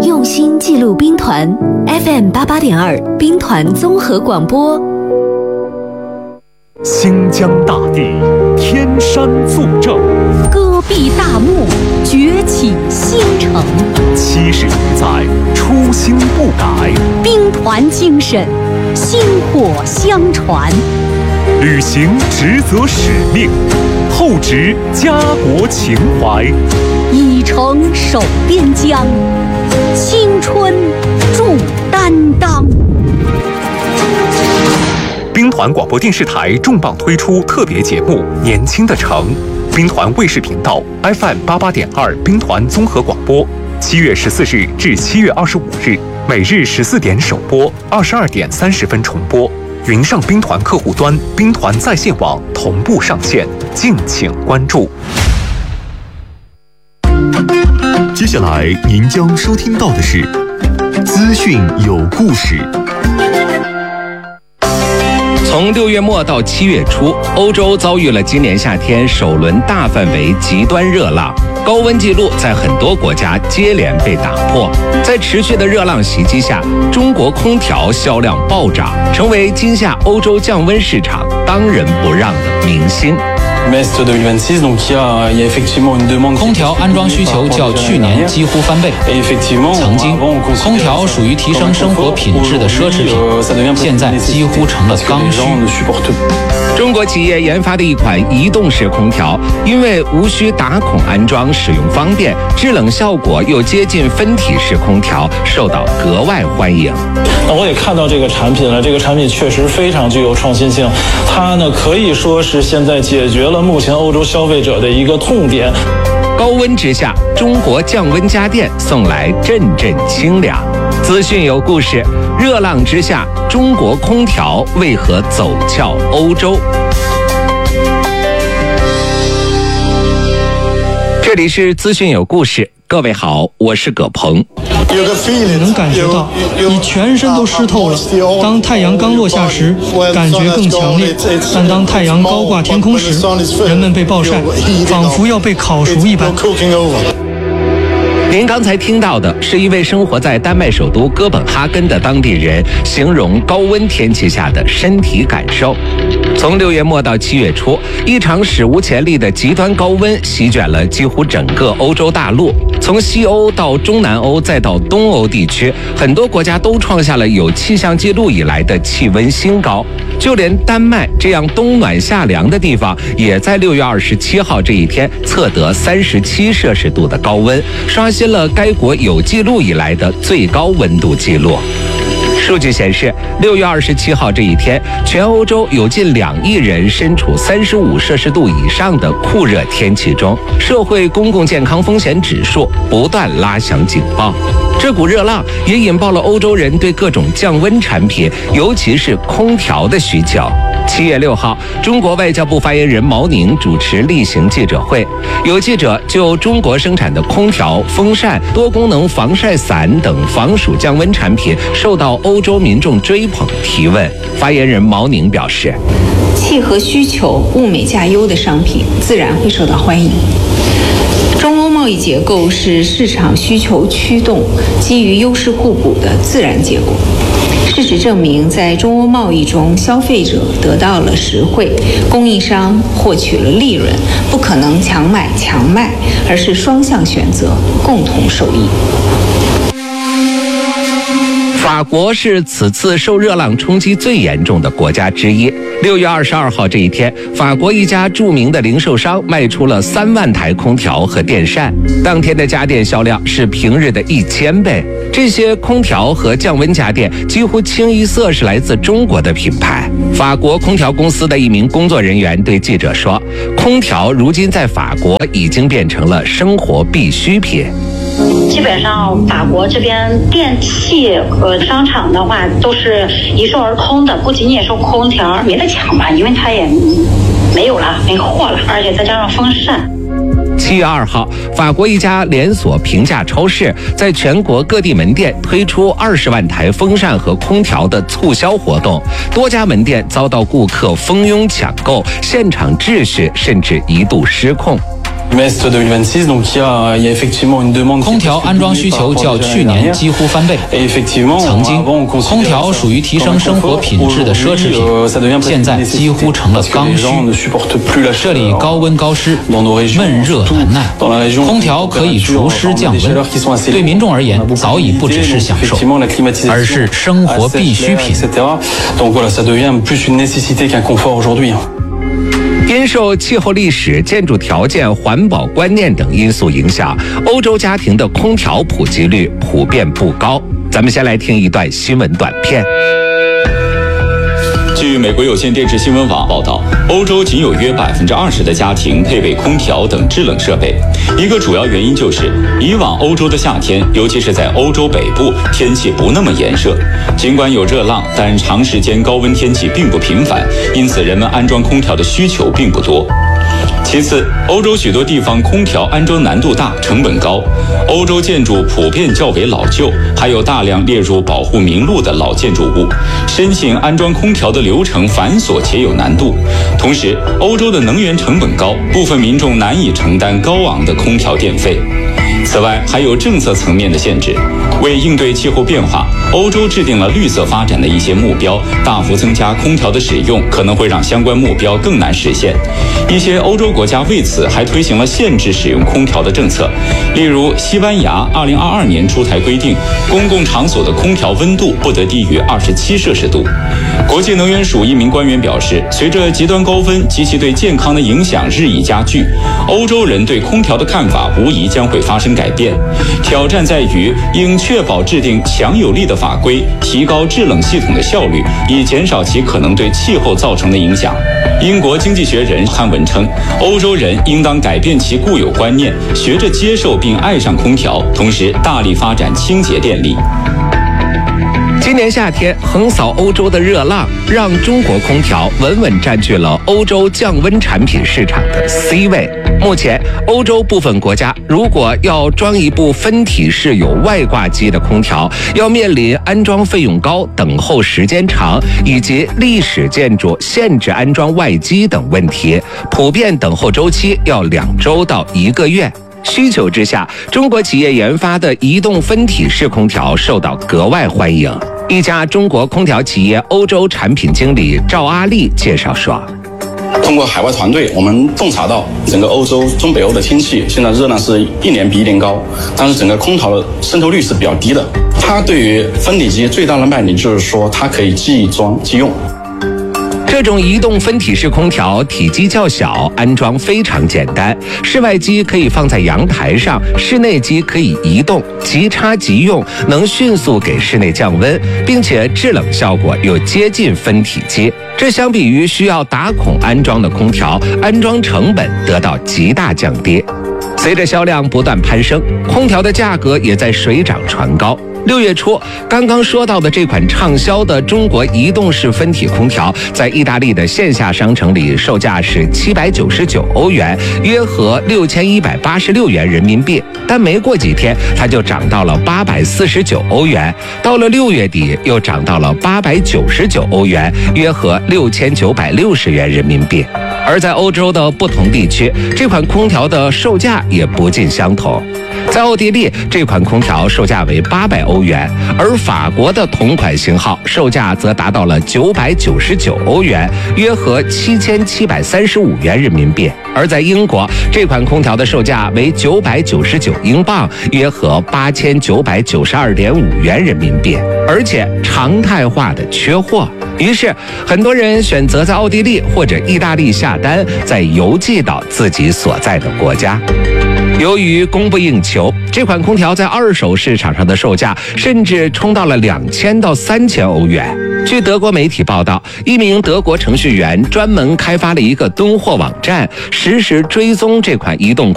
用心记录兵团 FM88.2兵团综合广播。 新疆大地，天山作证， 戈壁大漠，崛起新城。 70余载，初心不改， 兵团精神，薪火相传。 履行职责使命，厚植家国情怀， 以诚守边疆，青春铸担当。 兵团广播电视台重磅推出特别节目《年轻的城》，兵团卫视频道 FM88.2兵团综合广播，7月14日至7月25日，每日14点首播，22点30分重播。云上兵团客户端、兵团在线网同步上线，敬请关注。 接下来您将收听到的是资讯有故事。 从6月末到7月初，欧洲遭遇了今年夏天首轮大范围极端热浪，高温记录在很多国家接连被打破。在持续的热浪袭击下，中国空调销量暴涨，成为今夏欧洲降温市场当仁不让的明星。 空调安装需求较去年几乎翻倍。曾经，空调属于提升生活品质的奢侈品，现在几乎成了刚需。 中国企业研发的一款移动式空调，因为无需打孔安装，使用方便，制冷效果又接近分体式空调，受到格外欢迎。 我也看到这个产品了，这个产品确实非常具有创新性，它呢可以说是现在解决了目前欧洲消费者的一个痛点。 高温之下，中国降温家电送来阵阵清凉。资讯有故事，热浪之下，中国空调为何走俏欧洲？这里是资讯有故事，各位好，我是葛鹏。 能感觉到你全身都湿透了。当太阳刚落下时，感觉更强烈，但当太阳高挂天空时，人们被暴晒，仿佛要被烤熟一般。 您刚才听到的是一位生活在丹麦首都哥本哈根的当地人形容高温天气下的身体感受。从6月末到7月初，一场史无前例的极端高温席卷了几乎整个欧洲大陆，从西欧到中南欧再到东欧地区，很多国家都创下了有气象记录以来的气温新高。就连丹麦这样冬暖夏凉的地方，也在6月27号这一天测得37摄氏度的高温，刷新了该国有记录以来的最高温度记录。数据显示，6月27号这一天，全欧洲有近2亿人身处35摄氏度以上的酷热天气中，社会公共健康风险指数不断拉响警报。这股热浪也引爆了欧洲人对各种降温产品，尤其是空调的需求。7月6号，中国外交部发言人毛宁主持例行记者会，有记者就中国生产的空调、风扇、多功能防晒伞等防暑降温产品受到欧洲民众追捧提问。发言人毛宁表示， 契合需求、物美价优的商品自然会受到欢迎。中欧贸易结构是市场需求驱动、基于优势互补的自然结果。事实证明，在中欧贸易中，消费者得到了实惠，供应商获取了利润，不可能强买强卖，而是双向选择，共同受益。 法国是此次受热浪冲击最严重的国家之一。6月22号这一天，法国一家著名的零售商卖出了3万台空调和电扇，当天的家电销量是平日的1000倍。这些空调和降温家电几乎清一色是来自中国的品牌。法国空调公司的一名工作人员对记者说，空调如今在法国已经变成了生活必需品。 基本上法国这边电器和商场的话都是一售而空的，不仅仅是空调没得抢吧，因为它也没有了，没货了，而且再加上风扇。 7月2号，法国一家连锁平价超市在全国各地门店推出20万台风扇和空调的促销活动，多家门店遭到顾客蜂拥抢购，现场秩序甚至一度失控。 空调安装需求较去年几乎翻倍。曾经，空调属于提升生活品质的奢侈品，现在几乎成了刚需。这里高温高湿，闷热难耐，空调可以除湿降温，对民众而言早已不只是享受，而是生活必需品。 因受气候历史、建筑条件、环保观念等因素影响，欧洲家庭的空调普及率普遍不高。咱们先来听一段新闻短片。 据美国有线电视新闻网报道，欧洲仅有约20%的家庭配备空调等制冷设备。一个主要原因就是以往欧洲的夏天，尤其是在欧洲北部，天气不那么炎热。尽管有热浪，但长时间高温天气并不频繁，因此人们安装空调的需求并不多。其次，欧洲许多地方空调安装难度大，成本高。欧洲建筑普遍较为老旧，还有大量列入保护名录的老建筑物，申请安装空调的流程繁琐且有难度。同时，欧洲的能源成本高，部分民众难以承担高昂的空调电费。此外，还有政策层面的限制。为应对气候变化，欧洲制定了绿色发展的一些目标，大幅增加空调的使用，可能会让相关目标更难实现。一些欧洲国家为此还推行了限制使用空调的政策，例如西班牙2022年出台规定，公共场所的空调温度不得低于27摄氏度。国际能源署一名官员表示，随着极端高温及其对健康的影响日益加剧，欧洲人对空调的看法无疑将会发生改变。挑战在于应确保制定强有力的法规，提高制冷系统的效率，以减少其可能对气候造成的影响。英国经济学人刊文称，欧洲人应当改变其固有观念，学着接受并爱上空调，同时大力发展清洁电力。 今年夏天横扫欧洲的热浪，让中国空调稳稳占据了欧洲降温产品市场的 C 位。目前，欧洲部分国家如果要装一部分体式有外挂机的空调，要面临安装费用高、等候时间长，以及历史建筑限制安装外机等问题，普遍等候周期要2周到1个月。需求之下，中国企业研发的移动分体式空调受到格外欢迎。一家中国空调企业欧洲产品经理赵阿丽介绍说， 通过海外团队，我们洞察到整个欧洲、中北欧的天气现在热量是一年比一年高，但是整个空调的渗透率是比较低的。它对于分体机最大的卖点就是说，它可以即装即用。 这种移动分体式空调体积较小，安装非常简单。室外机可以放在阳台上，室内机可以移动，即插即用，能迅速给室内降温，并且制冷效果又接近分体机。这相比于需要打孔安装的空调，安装成本得到极大降低。随着销量不断攀升，空调的价格也在水涨船高。6月初，刚刚说到的这款畅销的中国移动式分体空调，在意大利的线下商城里售价是799欧元，约合6186元人民币。但没过几天，它就涨到了849欧元，到了6月底又涨到了899欧元，约合6960元人民币。而在欧洲的不同地区，这款空调的售价也不尽相同。在奥地利，这款空调售价为800欧元，而法国的同款型号售价则达到了999欧元，约合7735元人民币。而在英国，这款空调的售价为999英镑，约合8992.5元人民币，而且常态化的缺货。于是，很多人选择在奥地利或者意大利下单，再邮寄到自己所在的国家。由于供不应求，这款空调在二手市场上的售价甚至冲到了2000到3000欧元。据德国媒体报道，一名德国程序员专门开发了一个囤货网站，实时追踪这款移动